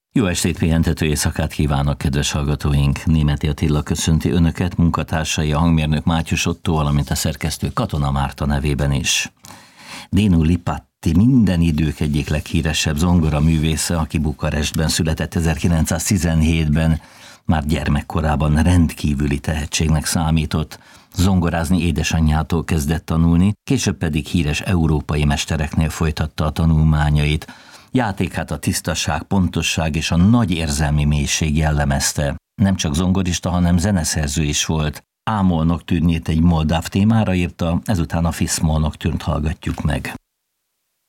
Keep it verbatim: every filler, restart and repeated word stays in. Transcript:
Jó estét, pihentető éjszakát kívánok, kedves hallgatóink! Németi Attila köszönti önöket, munkatársai, a hangmérnök Mátyus Ottó, valamint a szerkesztő Katona Márta nevében is. Dinu Lipatti minden idők egyik leghíresebb zongora művésze, aki Bukarestben született ezerkilencszáztizenhétben, már gyermekkorában rendkívüli tehetségnek számított. Zongorázni édesanyjától kezdett tanulni, később pedig híres európai mestereknél folytatta a tanulmányait. Játékát a tisztaság, pontosság és a nagy érzelmi mélység jellemezte. Nem csak zongorista, hanem zeneszerző is volt. Ámol Nocturnjét egy moldáv témára írta, ezután a Fiszmol Nocturnt hallgatjuk meg.